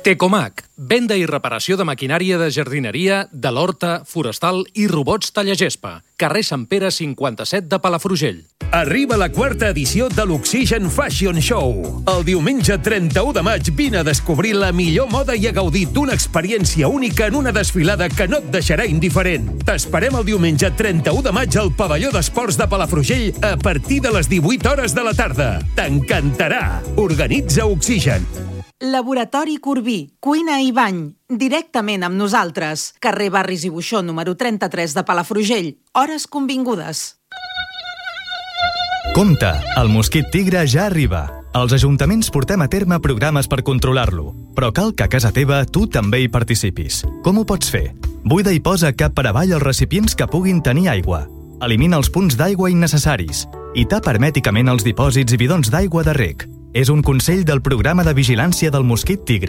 Tecomac, venda i reparació de maquinària de jardineria, de l'horta, forestal i robots tallagespa. Carrer Sant Pere 57 de Palafrugell. Arriba la quarta edició de l'Oxigen Fashion Show. El diumenge 31 de maig vine a descobrir la millor moda i a gaudir d'una experiència única en una desfilada que no et deixarà indiferent. T'esperem el diumenge 31 de maig al pavelló d'esports de Palafrugell a partir de les 18 hores de la tarda. T'encantarà! Organitza Oxigen. Laboratori Corbí, cuina i bany, directament amb nosaltres. Carrer Barris i Buixó, número 33 de Palafrugell. Hores convingudes. Compte, el mosquit tigre ja arriba. Els ajuntaments portem a terme programes per controlar-lo, però cal que a casa teva tu també hi participis. Com ho pots fer? Buida i posa cap per avall els recipients que puguin tenir aigua. Elimina els punts d'aigua innecessaris i tapa hermèticament els dipòsits i bidons d'aigua de reg. És un consell del Programa de Vigilància del Mosquit Tigre.